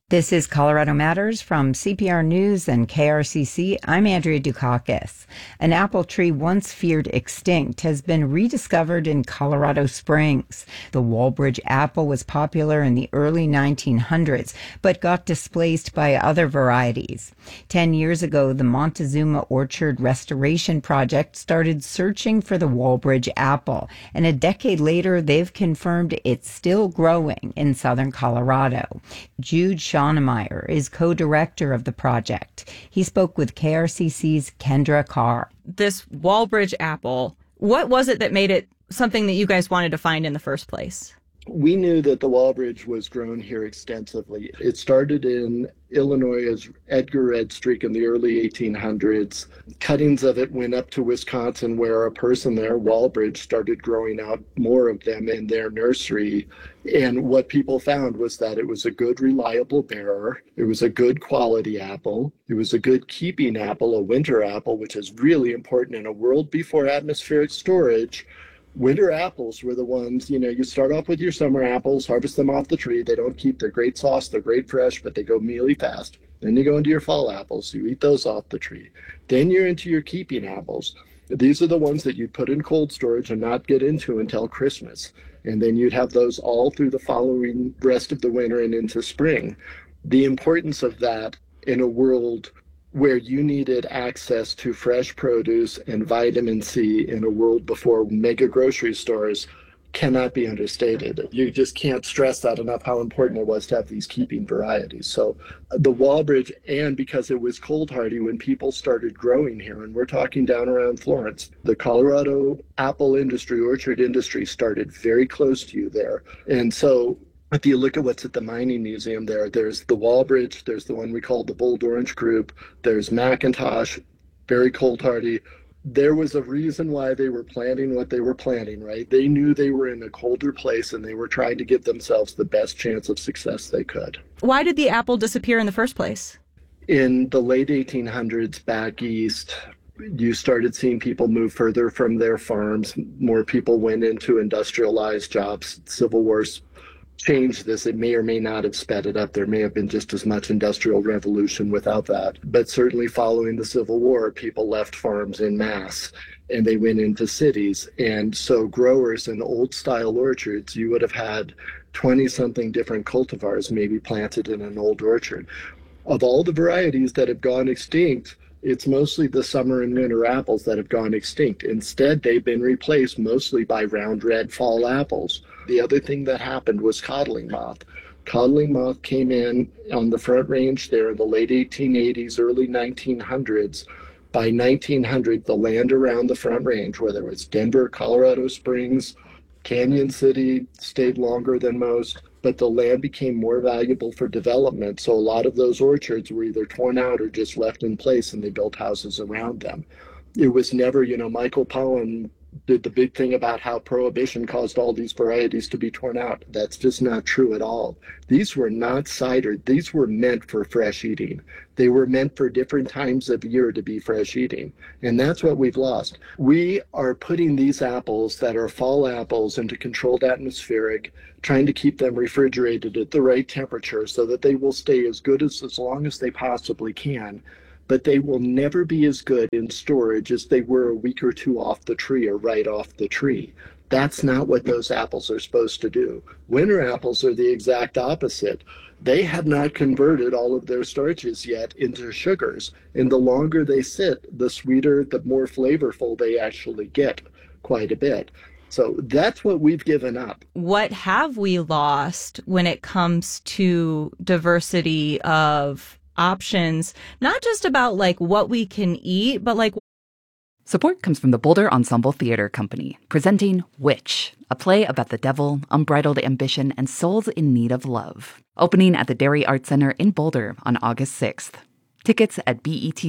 This is Colorado Matters from CPR News and KRCC. I'm Andrea Dukakis. An apple tree once feared extinct has been rediscovered in Colorado Springs. The Walbridge apple was popular in the early 1900s, but got displaced by other varieties. 10 years ago, the Montezuma Orchard Restoration Project started searching for the Walbridge apple, and a decade later, they've confirmed it's still growing in southern Colorado. Jude Schoenemeyer is co-director of the project. He spoke with KRCC's Kendra Carr. This Walbridge apple, what was it that made it something that you guys wanted to find in the first place? We knew that the Walbridge was grown here extensively. It started in Illinois as Edgar Red Streak in the early 1800s. Cuttings of it went up to Wisconsin, where a person there, Walbridge, started growing out more of them in their nursery. And what people found was that it was a good, reliable bearer. It was a good quality apple. It was a good keeping apple, a winter apple, which is really important in a world before atmospheric storage. Winter apples were the ones, you start off with your summer apples, harvest them off the tree. They don't keep their great sauce, they're great fresh, but they go mealy fast. Then you go into your fall apples, you eat those off the tree. Then you're into your keeping apples. These are the ones that you'd put in cold storage and not get into until Christmas. And then you'd have those all through the following rest of the winter and into spring. The importance of that in a world where you needed access to fresh produce and vitamin C in a world before mega grocery stores cannot be understated. You just can't stress that enough, how important it was to have these keeping varieties. So the Walbridge, and because it was cold hardy when people started growing here, and we're talking down around Florence, the Colorado apple industry, orchard industry started very close to you there. And so if you look at what's at the mining museum there's the Walbridge, there's the one we call the Bold Orange Group, there's McIntosh, very cold hardy. There was a reason why they were planting what they were planting, right? They knew they were in a colder place and they were trying to give themselves the best chance of success they could. Why did the apple disappear in the first place? In the late 1800s back east, you started seeing people move further from their farms. More people went into industrialized jobs. Civil War's changed this. It may or may not have sped it up. There may have been just as much industrial revolution without that. But certainly following the Civil War, people left farms en masse and they went into cities. And so growers in old style orchards, you would have had 20-something different cultivars maybe planted in an old orchard. Of all the varieties that have gone extinct, it's mostly the summer and winter apples that have gone extinct. Instead, they've been replaced mostly by round red fall apples. The other thing that happened was codling moth. Codling moth came in on the Front Range there in the late 1880s, early 1900s. By 1900, the land around the Front Range, whether it's Denver, Colorado Springs, Canyon City, stayed longer than most, but the land became more valuable for development. So a lot of those orchards were either torn out or just left in place, and they built houses around them. It was never, Michael Pollan did the big thing about how prohibition caused all these varieties to be torn out. That's just not true at all. These were not cider. These were meant for fresh eating. They were meant for different times of year to be fresh eating. And that's what we've lost. We are putting these apples that are fall apples into controlled atmospheric, trying to keep them refrigerated at the right temperature so that they will stay as good as long as they possibly can. But they will never be as good in storage as they were a week or two off the tree or right off the tree. That's not what those apples are supposed to do. Winter apples are the exact opposite. They have not converted all of their starches yet into sugars. And the longer they sit, the sweeter, the more flavorful they actually get, quite a bit. So that's what we've given up. What have we lost when it comes to diversity of options, not just about what we can eat, but Support comes from the Boulder Ensemble Theater Company, presenting Witch, a play about the devil, unbridled ambition, and souls in need of love. Opening at the Dairy Arts Center in Boulder on August 6th. Tickets at BET